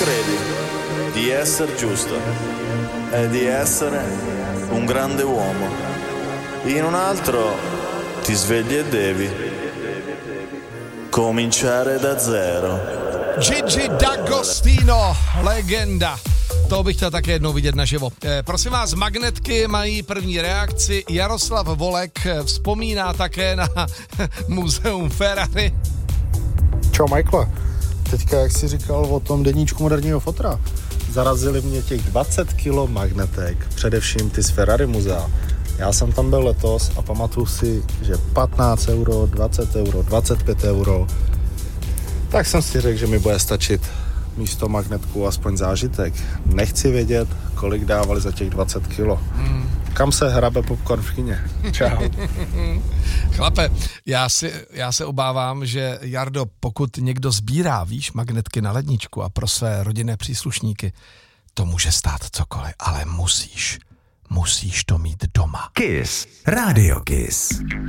credi di essere giusto e di essere un grande uomo. In un altro ti svegli e devi cominciare da zero. Gigi D'Agostino, legenda. To bych chtěl také jednou vidět naživo. Prosím vás, Magnetky mají první reakci. Jaroslav Volek vzpomíná také na muzeum Ferrari. Čau, Michael. Teďka, jak jsi říkal o tom deníčku moderního fotra, zarazili mě těch 20 kilo magnetek, především ty z Ferrari muzea. Já jsem tam byl letos a pamatuju si, že 15 euro, 20 euro, 25 euro. Tak jsem si řekl, že mi bude stačit místo magnetku aspoň zážitek. Nechci vědět, kolik dávali za těch 20 kilo. Kam se hrabe popcorn v kyně? Čau. Chlape, já se obávám, že Jardo, pokud někdo sbírá, víš, magnetky na ledničku a pro své rodinné příslušníky, to může stát cokoliv, ale musíš to mít doma. Kiss. Radio Kiss.